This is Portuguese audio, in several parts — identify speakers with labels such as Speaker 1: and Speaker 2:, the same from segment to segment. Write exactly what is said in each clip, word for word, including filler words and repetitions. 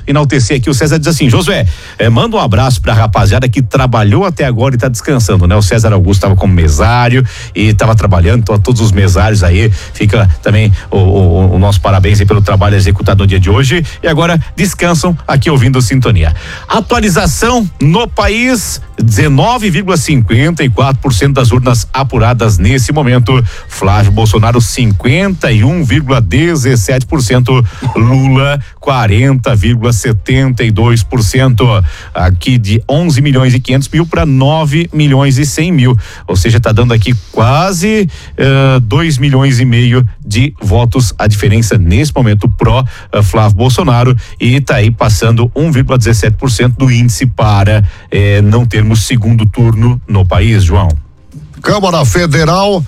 Speaker 1: enaltecer aqui. O César diz assim: Josué, eh, manda um abraço pra rapaziada que trabalhou até agora e tá descansando, né? O César Augusto estava como mesário e estava trabalhando, então a todos os mesários aí, fica também o, o, o nosso parabéns aí pelo trabalho executado no dia de hoje, e agora descansam aqui ouvindo Sintonia. Atualização no país: dezenove vírgula cinquenta e quatro por cento das urnas apuradas nesse momento. Flávio Bolsonaro cinquenta e um vírgula dezessete por cento, Lula quarenta vírgula setenta e dois por cento. Aqui de onze milhões e quinhentos mil para nove milhões e cem mil, ou seja, tá dando aqui quase uh, dois milhões e meio de votos a diferença nesse momento pró uh, Flávio Bolsonaro, e tá aí passando um vírgula dezessete por cento do índice para eh, não termos segundo turno no país, João.
Speaker 2: Câmara Federal,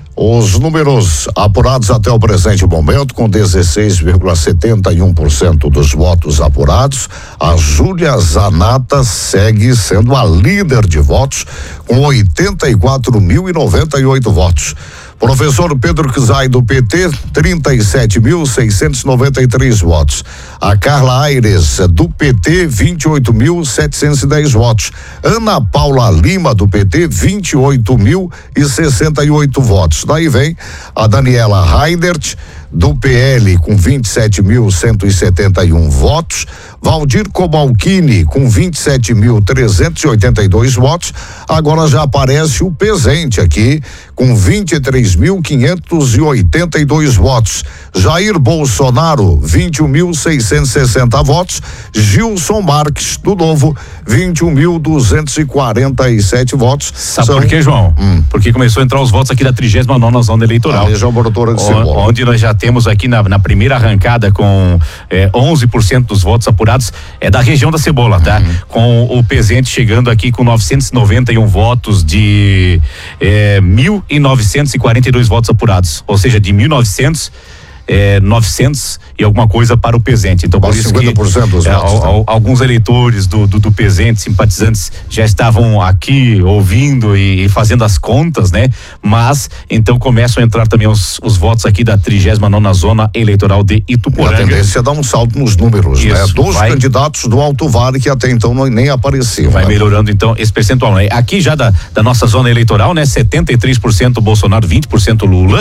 Speaker 2: os números apurados até o presente momento, com dezesseis vírgula setenta e um por cento dos votos apurados, a Júlia Zanata segue sendo a líder de votos, com oitenta e quatro mil e noventa e oito votos. Professor Pedro Czai, do P T, trinta e sete mil seiscentos e noventa e três votos. A Carla Aires, do P T, vinte e oito mil setecentos e dez votos. Ana Paula Lima, do P T, vinte e oito mil e sessenta e oito votos. Daí vem a Daniela Reindert, do P L, com vinte e sete mil cento e setenta e um votos. Valdir Cobalcini, com vinte e sete mil trezentos e oitenta e dois votos. Agora já aparece o Pezente aqui, com vinte e três mil quinhentos e oitenta e dois votos. Jair Bolsonaro, vinte e um mil seiscentos e sessenta votos. Gilson Marques, do Novo, vinte e um mil duzentos e quarenta e sete votos.
Speaker 1: Sabe São... por quê, João? Hum. Porque começou a entrar os votos aqui da trigésima nona zona eleitoral. A
Speaker 2: região produtora de cebola.
Speaker 1: Onde nós já temos aqui na, na primeira arrancada com eh, onze por cento dos votos apurados, é da região da cebola, tá? Uhum. Com o Pezente chegando aqui com novecentos e noventa e um votos de eh, mil e novecentos e quarenta e dois votos apurados, ou seja, de mil e novecentos É, novecentos e alguma coisa para o Pezente. Então, por isso
Speaker 2: cinquenta por cento
Speaker 1: que
Speaker 2: dos
Speaker 1: é,
Speaker 2: votos,
Speaker 1: al, al, alguns eleitores do, do, do Pezente, simpatizantes, já estavam aqui ouvindo e, e fazendo as contas, né? Mas então começam a entrar também os, os votos aqui da trigésima nona zona eleitoral de Ituporanga.
Speaker 2: A tendência é dar um salto nos números, isso, né? Dos
Speaker 1: vai,
Speaker 2: candidatos do Alto Vale que até então não, nem apareciam.
Speaker 1: Vai
Speaker 2: né?
Speaker 1: melhorando então esse percentual, né? Aqui já da, da nossa zona eleitoral, né? setenta e três por cento Bolsonaro, vinte por cento Lula.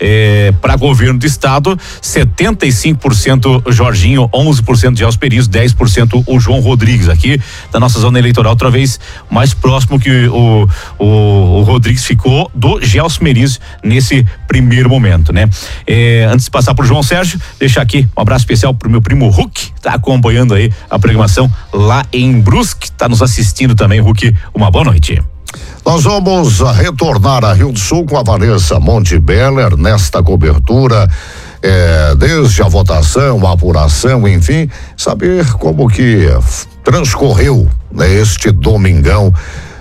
Speaker 1: É, para governo do estado, setenta e cinco por cento Jorginho, onze por cento de Gelson Perizo, dez por cento o João Rodrigues. Aqui da nossa zona eleitoral, outra vez mais próximo que o, o, o Rodrigues ficou do Gelson Perizo nesse primeiro momento, né? É, antes de passar pro João Sérgio, deixar aqui um abraço especial pro meu primo Hulk, tá acompanhando aí a programação lá em Brusque, tá nos assistindo também. Hulk, uma boa noite.
Speaker 2: Nós vamos retornar a Rio do Sul com a Vanessa Montebeller nesta cobertura, é, desde a votação, a apuração, enfim, saber como que transcorreu, né, este domingão.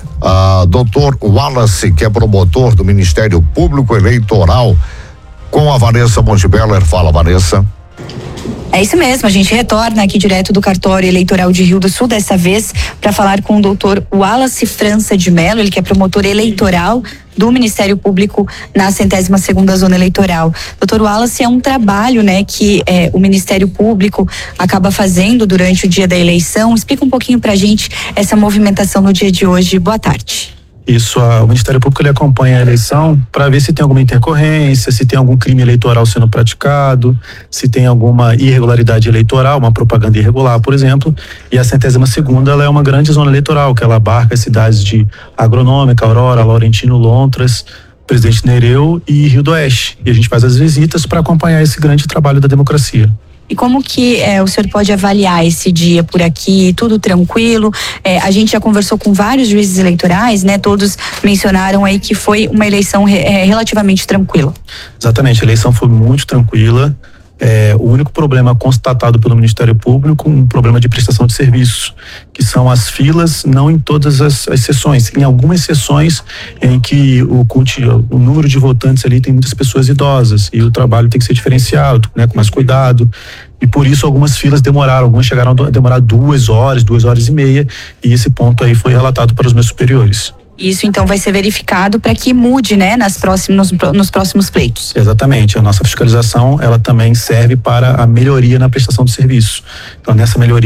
Speaker 2: Ah, doutor Wallace, que é promotor do Ministério Público Eleitoral, com a Vanessa Montebeller. Fala, Vanessa.
Speaker 3: É isso mesmo, a gente retorna aqui direto do cartório eleitoral de Rio do Sul, dessa vez para falar com o doutor Wallace França de Mello, ele que é promotor eleitoral do Ministério Público na centésima segunda zona eleitoral. Doutor Wallace, é um trabalho, né, que é, o Ministério Público acaba fazendo durante o dia da eleição. Explica um pouquinho pra gente essa movimentação no dia de hoje. Boa tarde.
Speaker 4: Isso, a, o Ministério Público ele acompanha a eleição para ver se tem alguma intercorrência, se tem algum crime eleitoral sendo praticado, se tem alguma irregularidade eleitoral, uma propaganda irregular, por exemplo. E a centésima segunda ela é uma grande zona eleitoral, que ela abarca as cidades de Agronômica, Aurora, Laurentino, Lontras, Presidente Nereu e Rio do Oeste. E a gente faz as visitas para acompanhar esse grande trabalho da democracia.
Speaker 3: E como que é, o senhor pode avaliar esse dia por aqui? Tudo tranquilo? É, a gente já conversou com vários juízes eleitorais, né? Todos mencionaram aí que foi uma eleição re, é, relativamente tranquila.
Speaker 4: Exatamente, a eleição foi muito tranquila. É, o único problema constatado pelo Ministério Público, um problema de prestação de serviço, que são as filas, não em todas as, as sessões, em algumas sessões em que o, o número de votantes ali tem muitas pessoas idosas e o trabalho tem que ser diferenciado, né, com mais cuidado, e por isso algumas filas demoraram, algumas chegaram a demorar duas horas, duas horas e meia, e esse ponto aí foi relatado para os meus superiores.
Speaker 3: Isso então vai ser verificado para que mude, né, nas próximos, nos próximos pleitos.
Speaker 4: Exatamente, a nossa fiscalização ela também serve para a melhoria na prestação do serviço. Então nessa melhoria